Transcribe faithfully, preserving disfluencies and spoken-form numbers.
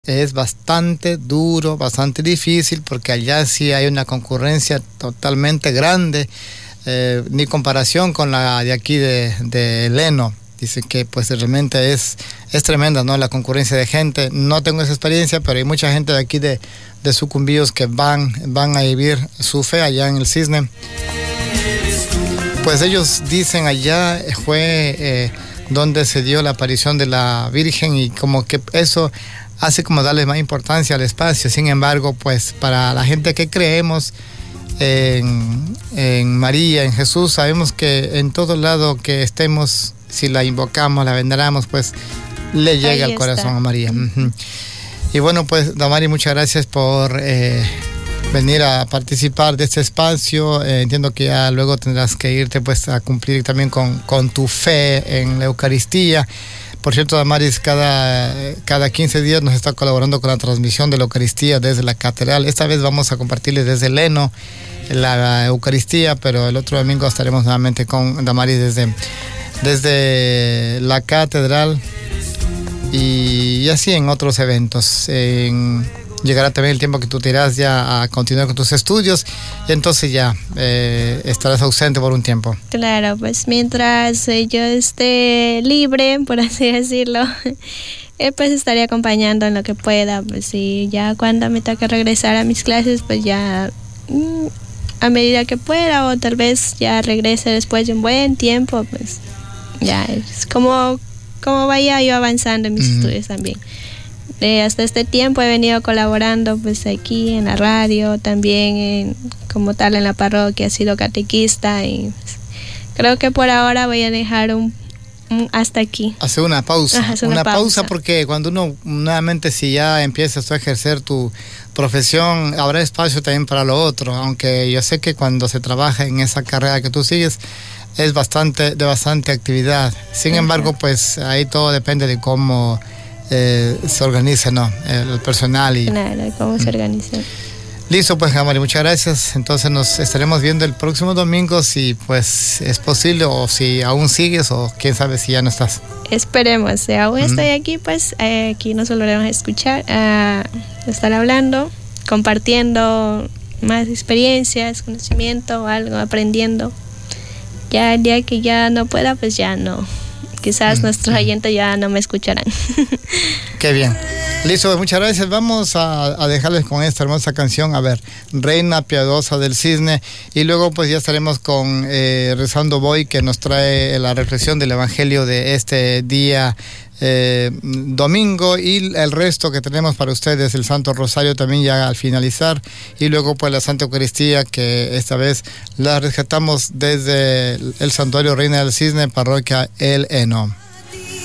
Es bastante duro, bastante difícil, porque allá sí hay una concurrencia totalmente grande, eh, ni comparación con la de aquí de, de Leno. Dice que pues realmente es, es tremenda, ¿no? La concurrencia de gente. No tengo esa experiencia, pero hay mucha gente de aquí de, de Sucumbíos que van, van a vivir su fe allá en el Cisne. Pues ellos dicen allá fue eh, donde se dio la aparición de la Virgen, y como que eso hace como darle más importancia al espacio. Sin embargo, pues para la gente que creemos en, en María, en Jesús, sabemos que en todo lado que estemos, si la invocamos, la veneramos, pues le llega al corazón a María. Uh-huh. Y bueno, pues Damari, muchas gracias por eh, venir a participar de este espacio. Eh, entiendo que ya luego tendrás que irte pues a cumplir también con, con tu fe en la Eucaristía. Por cierto, Damaris cada, cada quince días nos está colaborando con la transmisión de la Eucaristía desde la Catedral. Esta vez vamos a compartirles desde Leno la Eucaristía, pero el otro domingo estaremos nuevamente con Damaris desde, desde la Catedral y, y así en otros eventos. En, llegará también el tiempo que tú te irás ya a continuar con tus estudios y entonces ya eh, estarás ausente por un tiempo. Claro, pues mientras eh, yo esté libre, por así decirlo, eh, pues estaré acompañando en lo que pueda. Pues y ya cuando me toque regresar a mis clases, pues ya mm, a medida que pueda, o tal vez ya regrese después de un buen tiempo, pues ya es como, como vaya yo avanzando en mis uh-huh. estudios también. Eh, hasta este tiempo he venido colaborando pues aquí en la radio, también en, como tal en la parroquia, he sido catequista y pues, creo que por ahora voy a dejar un, un hasta aquí. Hace una pausa, Ajá, hace una, una pausa. pausa porque cuando uno nuevamente si ya empiezas a ejercer tu profesión, habrá espacio también para lo otro, aunque yo sé que cuando se trabaja en esa carrera que tú sigues es bastante, de bastante actividad. Sin Ajá. embargo, pues ahí todo depende de cómo Eh, se organiza, ¿no? El personal y... Claro, cómo se organiza. Listo, pues, Damari, muchas gracias. Entonces nos estaremos viendo el próximo domingo, si pues es posible, o si aún sigues, o quién sabe si ya no estás. Esperemos, si aún uh-huh. estoy aquí, pues eh, aquí nos volveremos a escuchar, a estar hablando, compartiendo más experiencias, conocimiento, algo, aprendiendo. Ya el día que ya no pueda, pues ya no. Quizás mm. nuestros oyentes ya no me escucharán. Qué bien. Listo, muchas gracias. Vamos a, a dejarles con esta hermosa canción, a ver, Reina Piadosa del Cisne, y luego pues ya estaremos con eh, Rezando Voy, que nos trae la reflexión del Evangelio de este día eh, domingo, y el resto que tenemos para ustedes, el Santo Rosario también ya al finalizar, y luego pues la Santa Eucaristía, que esta vez la rescatamos desde el Santuario Reina del Cisne, parroquia El Eno.